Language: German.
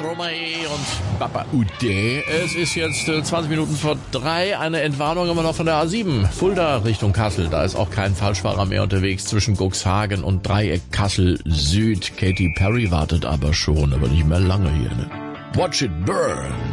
Stromae und Papa Ude. Es ist jetzt 20 Minuten vor 3. Eine Entwarnung immer noch von der A7. Fulda Richtung Kassel. Da ist auch kein Falschfahrer mehr unterwegs zwischen Cuxhagen und Dreieck Kassel Süd. Katy Perry wartet aber schon, aber nicht mehr lange hier. Ne? Watch it burn.